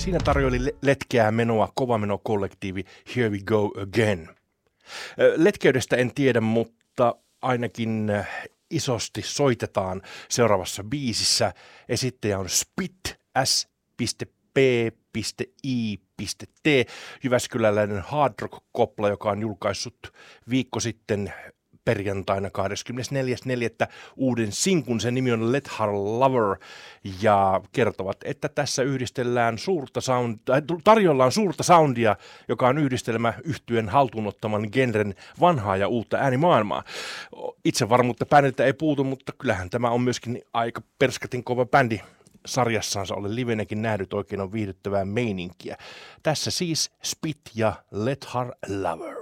Siinä tarjoili letkeää menoa kovameno-kollektiivi Here We Go Again. Letkeydestä en tiedä, mutta ainakin isosti soitetaan seuraavassa biisissä. Esittäjä on Spit, S.P.I.T. Jyväskyläläinen hard rock-kopla, joka on julkaissut viikko sitten perjantaina 24.4. uuden sinkun. Sen nimi on Let Her Lover ja kertovat, että tässä yhdistellään tarjolla on suurta soundia, joka on yhdistelmä yhtyen haltuunottaman genren vanhaa ja uutta äänimaailmaa. Itsevarmuutta bändiltä ei puutu, mutta kyllähän tämä on myöskin aika perskatin kova bändi. Sarjassansa olen livenäkin nähnyt, oikein on viihdyttävää meininkiä. Tässä siis Spit ja Let Her Lover.